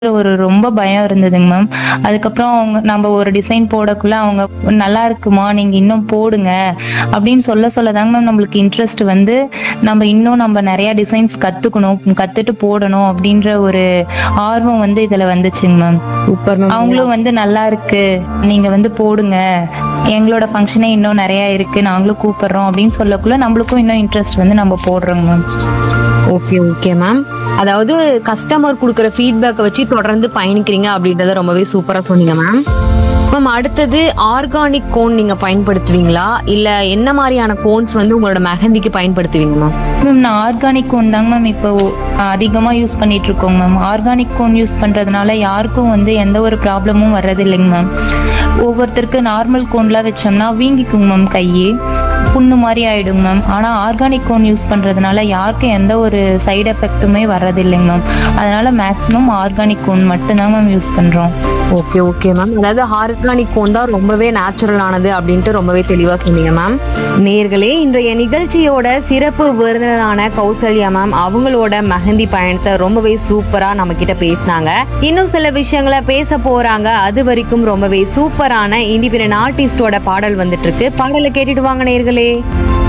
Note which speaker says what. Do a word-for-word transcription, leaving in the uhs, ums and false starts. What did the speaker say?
Speaker 1: ஒரு ரொம்ப பயம் இருந்ததுங்க மேம். அதுக்கப்புறம் அவங்க நம்ம ஒரு டிசைன் போடக்குள்ள அவங்க நல்லா இருக்குமா நீங்க இன்னும் போடுங்க அப்படின்னு சொல்ல சொல்லதாங்க மேம் நம்மளுக்கு இன்ட்ரெஸ்ட் வந்து நம்ம இன்னும் நம்ம நிறைய டிசைன்ஸ் கத்துக்கணும் கத்துட்டு போடணும் அப்படின்ற ஒரு ஆர்வம் வந்து இதுல வந்துச்சுங்க மேம்.
Speaker 2: Super ma'am.
Speaker 1: அவங்களும் வந்து நல்லா இருக்கு நீங்க வந்து போடுங்க எங்களோட ஃபங்க்ஷனே இன்னும் நிறைய இருக்கு நாங்களும் கூப்பிடுறோம் அப்படின்னு சொல்லக்குள்ள நம்மளுக்கும் இன்னும் இன்ட்ரெஸ்ட் வந்து நம்ம போடுறோங்க மேம்.
Speaker 2: Okay okay ma'am. அதாவது கஸ்டமர் கொடுக்குற ஃபீட்பேக்கை வச்சு தொடர்ந்து பயணிக்கிறீங்க அப்படின்றத ரொம்பவே சூப்பரா சொன்னீங்க மேம். மேம் அடுத்தது ஆர்கானிக் கோன் நீங்க பயன்படுத்துவீங்களா இல்ல என்ன மாதிரியான கோன்ஸ் வந்து உங்களோட மெஹந்திக்கு பயன்படுத்துவீங்க மேம்?
Speaker 1: மேம் நான் ஆர்கானிக் கோன் தாங்க மேம் இப்போ அதிகமாக யூஸ் பண்ணிட்டு இருக்கோங்க மேம். ஆர்கானிக் கோன் யூஸ் பண்ணுறதுனால யாருக்கும் வந்து எந்த ஒரு ப்ராப்ளமும் வர்றது இல்லைங்க மேம். ஒவ்வொருத்தருக்கு நார்மல் கோன்லாம் வச்சோம்னா வீங்கிக்குங்க மேம், கையே புண்ணு மாதிரி ஆயிடுங்க மேம். ஆனால் ஆர்கானிக் கோன் யூஸ் பண்ணுறதுனால யாருக்கும் எந்த ஒரு சைடு எஃபெக்ட்டுமே வர்றது இல்லைங்க மேம். அதனால மேக்ஸிமம் ஆர்கானிக் கோன் மட்டும்தான் மேம் யூஸ் பண்ணுறோம்.
Speaker 2: Okay okay ma'am. அதாவது ஆர்கானிக் கோன் தான் ரொம்பவே நேச்சுரல் ஆனது அப்படின்ட்டு ரொம்பவே தெளிவா சொன்னீங்க மேம். நேர்களே, இன்றைய நிகழ்ச்சியோட சிறப்பு விருந்தினரான கௌசல்யா மேம் அவங்களோட மெஹந்தி பயணத்தை ரொம்பவே சூப்பரா நம்ம கிட்ட பேசினாங்க. இன்னும் சில விஷயங்களை பேச போறாங்க. அது வரைக்கும் ரொம்பவே சூப்பரான இண்டிபெண்டன்ட் ஆர்டிஸ்டோட பாடல் வந்துட்டு இருக்கு. பாடலை கேட்டுட்டு வாங்க நேர்களே.